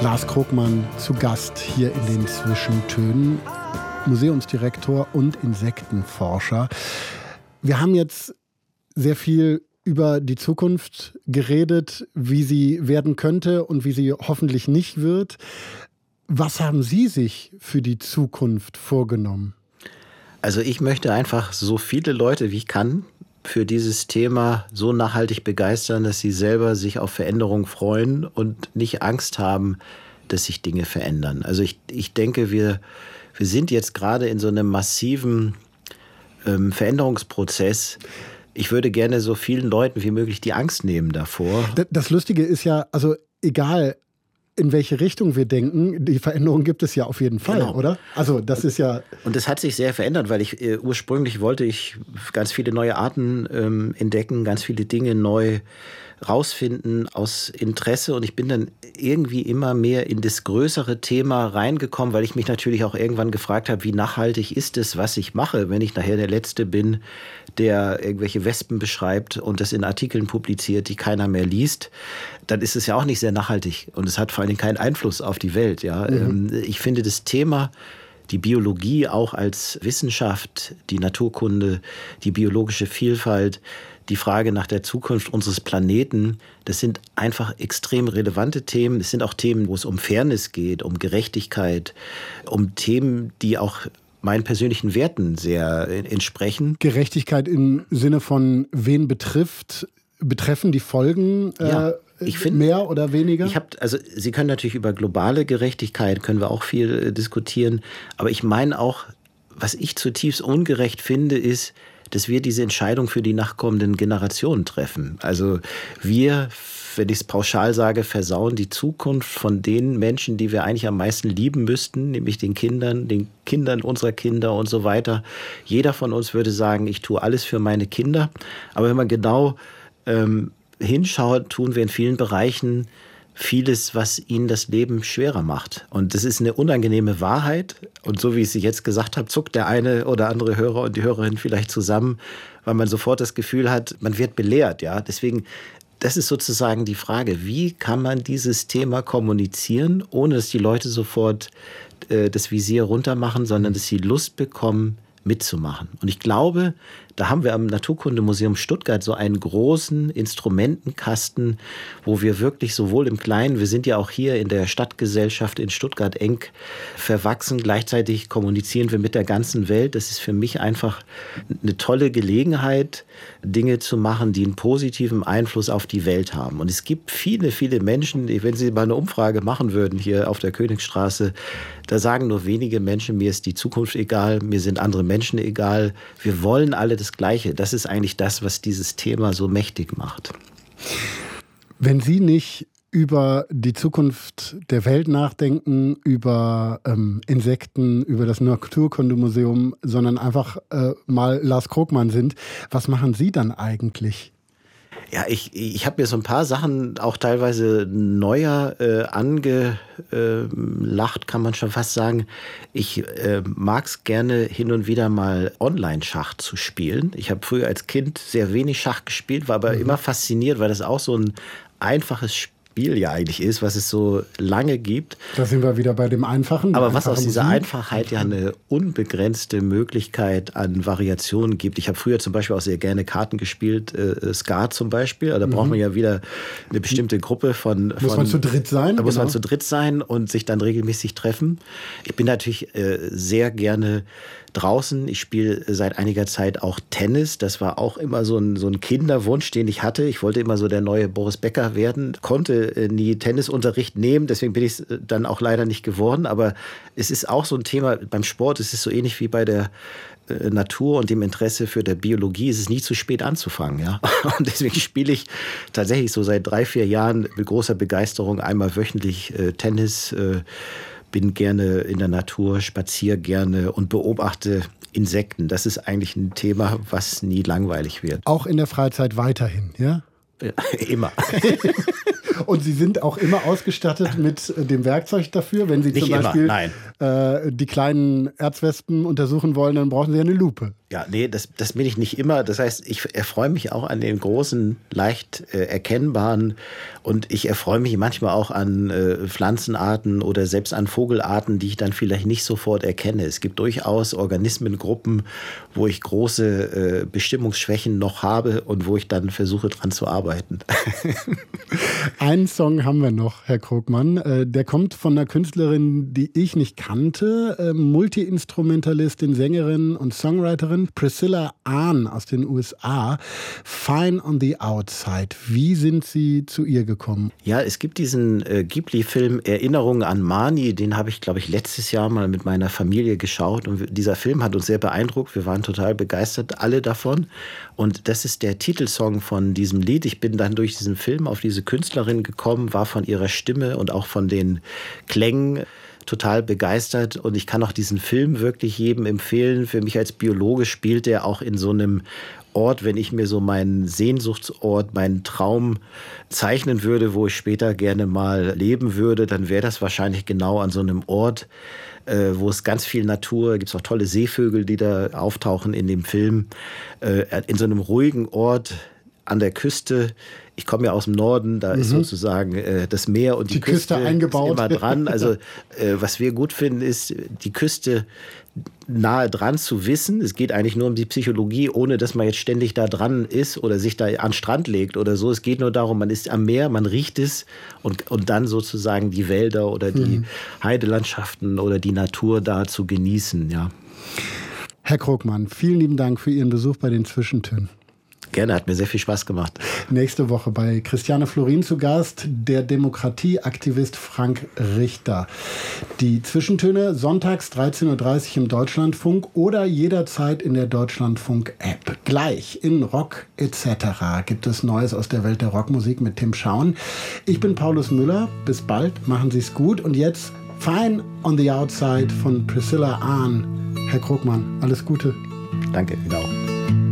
Lars Krogmann zu Gast hier in den Zwischentönen, Museumsdirektor und Insektenforscher. Wir haben jetzt sehr viel über die Zukunft geredet, wie sie werden könnte und wie sie hoffentlich nicht wird. Was haben Sie sich für die Zukunft vorgenommen? Also ich möchte einfach so viele Leute wie ich kann für dieses Thema so nachhaltig begeistern, dass sie selber sich auf Veränderung freuen und nicht Angst haben, dass sich Dinge verändern. Also ich denke, wir sind jetzt gerade in so einem massiven Veränderungsprozess. Ich würde gerne so vielen Leuten wie möglich die Angst nehmen davor. Das Lustige ist ja, also egal in welche Richtung wir denken, die Veränderung gibt es ja auf jeden Fall, genau. Oder? Also das ist ja... Und das hat sich sehr verändert, weil ursprünglich wollte ich ganz viele neue Arten entdecken, ganz viele Dinge neu rausfinden aus Interesse. Und ich bin dann irgendwie immer mehr in das größere Thema reingekommen, weil ich mich natürlich auch irgendwann gefragt habe, wie nachhaltig ist es, was ich mache, wenn ich nachher der Letzte bin, der irgendwelche Wespen beschreibt und das in Artikeln publiziert, die keiner mehr liest. Dann ist es ja auch nicht sehr nachhaltig und es hat vor allen Dingen keinen Einfluss auf die Welt. Ja? Ich finde das Thema, die Biologie auch als Wissenschaft, die Naturkunde, die biologische Vielfalt, die Frage nach der Zukunft unseres Planeten, das sind einfach extrem relevante Themen. Es sind auch Themen, wo es um Fairness geht, um Gerechtigkeit, um Themen, die auch meinen persönlichen Werten sehr entsprechen. Gerechtigkeit im Sinne von, wen betreffen die Folgen ich finde, mehr oder weniger? Also Sie können natürlich über globale Gerechtigkeit, können wir auch viel diskutieren, aber ich meine auch, was ich zutiefst ungerecht finde, ist, dass wir diese Entscheidung für die nachkommenden Generationen treffen. Also wir, wenn ich es pauschal sage, versauen die Zukunft von den Menschen, die wir eigentlich am meisten lieben müssten, nämlich den Kindern unserer Kinder und so weiter. Jeder von uns würde sagen, ich tue alles für meine Kinder. Aber wenn man genau hinschaut, tun wir in vielen Bereichen vieles, was ihnen das Leben schwerer macht. Und das ist eine unangenehme Wahrheit. Und so wie ich es jetzt gesagt habe, zuckt der eine oder andere Hörer und die Hörerin vielleicht zusammen, weil man sofort das Gefühl hat, man wird belehrt. Ja? Deswegen, das ist sozusagen die Frage, wie kann man dieses Thema kommunizieren, ohne dass die Leute sofort das Visier runter machen, sondern dass sie Lust bekommen, mitzumachen. Und ich glaube, da haben wir am Naturkundemuseum Stuttgart so einen großen Instrumentenkasten, wo wir wirklich sowohl im Kleinen, wir sind ja auch hier in der Stadtgesellschaft in Stuttgart eng verwachsen, gleichzeitig kommunizieren wir mit der ganzen Welt. Das ist für mich einfach eine tolle Gelegenheit, Dinge zu machen, die einen positiven Einfluss auf die Welt haben. Und es gibt viele, viele Menschen, wenn Sie mal eine Umfrage machen würden hier auf der Königstraße, da sagen nur wenige Menschen, mir ist die Zukunft egal, mir sind andere Menschen egal. Wir wollen alle das Gleiche. Das ist eigentlich das, was dieses Thema so mächtig macht. Wenn Sie nicht über die Zukunft der Welt nachdenken, über Insekten, über das Naturkundemuseum, sondern einfach mal Lars Krogmann sind, was machen Sie dann eigentlich? Ja, ich habe mir so ein paar Sachen auch teilweise neuer angelacht, kann man schon fast sagen. Ich mag es gerne hin und wieder mal Online-Schach zu spielen. Ich habe früher als Kind sehr wenig Schach gespielt, war aber immer fasziniert, weil das auch so ein einfaches Spiel ja eigentlich ist, was es so lange gibt. Da sind wir wieder bei dem Einfachen. Aber was aus dieser Einfachheit ja eine unbegrenzte Möglichkeit an Variationen gibt. Ich habe früher zum Beispiel auch sehr gerne Karten gespielt, Skat zum Beispiel. Da braucht man ja wieder eine bestimmte Gruppe von... Muss man zu dritt sein? Da muss man zu dritt sein und sich dann regelmäßig treffen. Ich bin natürlich sehr gerne draußen. Ich spiele seit einiger Zeit auch Tennis. Das war auch immer so ein Kinderwunsch, den ich hatte. Ich wollte immer so der neue Boris Becker werden, konnte nie Tennisunterricht nehmen. Deswegen bin ich es dann auch leider nicht geworden. Aber es ist auch so ein Thema beim Sport. Es ist so ähnlich wie bei der Natur und dem Interesse für der Biologie. Es ist nie zu spät anzufangen. Ja? Und deswegen spiele ich tatsächlich so seit 3-4 Jahren mit großer Begeisterung einmal wöchentlich Tennis. Bin gerne in der Natur, spaziere gerne und beobachte Insekten. Das ist eigentlich ein Thema, was nie langweilig wird. Auch in der Freizeit weiterhin, ja? Immer. Und Sie sind auch immer ausgestattet mit dem Werkzeug dafür, wenn Sie nicht zum Beispiel... Immer, nein. die kleinen Erzwespen untersuchen wollen, dann brauchen sie eine Lupe. Ja, nee, das bin ich nicht immer. Das heißt, ich erfreue mich auch an den großen, leicht erkennbaren, und ich erfreue mich manchmal auch an Pflanzenarten oder selbst an Vogelarten, die ich dann vielleicht nicht sofort erkenne. Es gibt durchaus Organismengruppen, wo ich große Bestimmungsschwächen noch habe und wo ich dann versuche, dran zu arbeiten. Einen Song haben wir noch, Herr Krogmann. Der kommt von einer Künstlerin, die ich nicht kannte. Multi-Instrumentalistin, Sängerin und Songwriterin Priscilla Ahn aus den USA. Fine on the Outside. Wie sind Sie zu ihr gekommen? Ja, es gibt diesen Ghibli-Film Erinnerungen an Marnie. Den habe ich, glaube ich, letztes Jahr mal mit meiner Familie geschaut. Und dieser Film hat uns sehr beeindruckt. Wir waren total begeistert, alle davon. Und das ist der Titelsong von diesem Lied. Ich bin dann durch diesen Film auf diese Künstlerin gekommen, war von ihrer Stimme und auch von den Klängen total begeistert, und ich kann auch diesen Film wirklich jedem empfehlen. Für mich als Biologe spielt er auch in so einem Ort, wenn ich mir so meinen Sehnsuchtsort, meinen Traum zeichnen würde, wo ich später gerne mal leben würde, dann wäre das wahrscheinlich genau an so einem Ort, wo es ganz viel Natur, gibt es auch tolle Seevögel, die da auftauchen in dem Film, in so einem ruhigen Ort an der Küste. Ich komme ja aus dem Norden, da ist sozusagen das Meer und die Küste eingebaut. Ist immer dran. Also was wir gut finden, ist, die Küste nahe dran zu wissen. Es geht eigentlich nur um die Psychologie, ohne dass man jetzt ständig da dran ist oder sich da an den Strand legt oder so. Es geht nur darum, man ist am Meer, man riecht es, und dann sozusagen die Wälder oder die Heidelandschaften oder die Natur da zu genießen. Ja. Herr Krogmann, vielen lieben Dank für Ihren Besuch bei den Zwischentönen. Gerne, hat mir sehr viel Spaß gemacht. Nächste Woche bei Christiane Florin zu Gast der Demokratieaktivist Frank Richter. Die Zwischentöne sonntags 13.30 Uhr im Deutschlandfunk oder jederzeit in der Deutschlandfunk-App. Gleich in Rock etc. gibt es Neues aus der Welt der Rockmusik mit Tim Schauen. Ich bin Paulus Müller. Bis bald, machen Sie es gut. Und jetzt Fine on the Outside von Priscilla Ahn. Herr Krogmann, alles Gute. Danke, Ihnen auch.